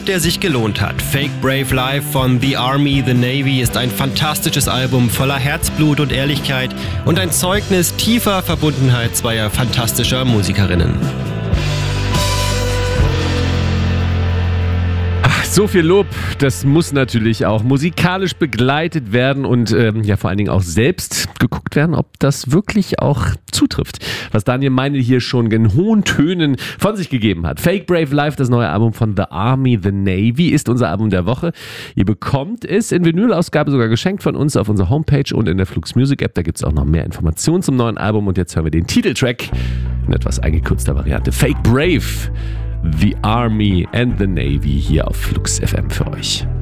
Trip, der sich gelohnt hat. Fake Brave Life von The Army, The Navy ist ein fantastisches Album voller Herzblut und Ehrlichkeit und ein Zeugnis tiefer Verbundenheit zweier fantastischer Musikerinnen. So viel Lob, das muss natürlich auch musikalisch begleitet werden und vor allen Dingen auch selbst geguckt werden, ob das wirklich auch zutrifft, was Daniel Meinl hier schon in hohen Tönen von sich gegeben hat. Fake Brave Life, das neue Album von The Army, The Navy, ist unser Album der Woche. Ihr bekommt es in Vinyl-Ausgabe sogar geschenkt von uns auf unserer Homepage und in der Flux Music App. Da gibt es auch noch mehr Informationen zum neuen Album und jetzt hören wir den Titeltrack in etwas eingekürzter Variante. Fake Brave, The Army and the Navy hier auf Flux FM für euch.